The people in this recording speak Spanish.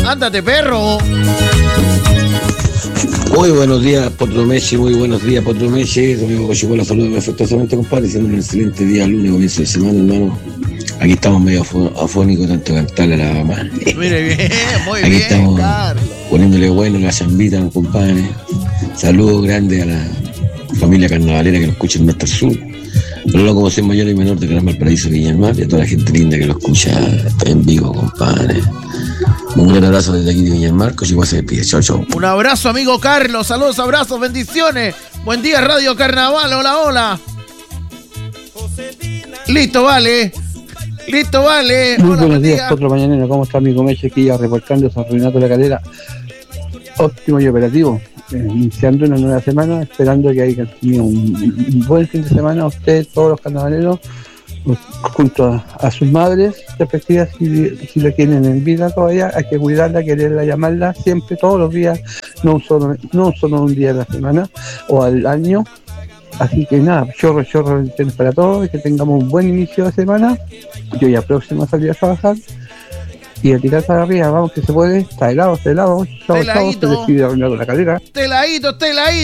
Ándate, perro. Muy buenos días, Potro Meche, muy buenos días, Potro Meche. Domingo Cochipola, saludos afectuosamente, compadre. Siendo un excelente día, lunes, comienzo de semana, hermano. Aquí estamos medio afónicos, tanto cantarle a la mamá. Mire bien, muy Aquí bien, estamos Carlos. poniéndole bueno la chambita, compadre. Saludos grandes a la familia carnavalera que nos escucha en nuestro sur. Pero no como soy mayor y menor de Gran Valparaíso, Viña del Mar, y a toda la gente linda que lo escucha en vivo, compadre. Un gran abrazo desde aquí de Viña del Mar, Cochipola se despide. Chau, chau. Un abrazo, amigo Carlos. Saludos, abrazos, bendiciones. Buen día, Radio Carnaval. Hola, hola. Listo, vale. Listo, vale. Muy Hola, buenos días, Potro Mañanero. ¿Cómo está, amigo Meche? Aquí ya reportando San Renato de la Calera. Óptimo y operativo. Iniciando una nueva semana, esperando que haya tenido un buen fin de semana. Usted, todos los carnavaleros, junto a sus madres respectivas, si lo tienen en vida todavía, hay que cuidarla, quererla, llamarla siempre, todos los días, no solo un día a la semana o al año. Así que nada, chorro para todos, que tengamos un buen inicio de semana. Yo ya próximo a salir a trabajar y a tirar para arriba, vamos que se puede. Está helado, chao, se despide Renato de la Calera. Teladito.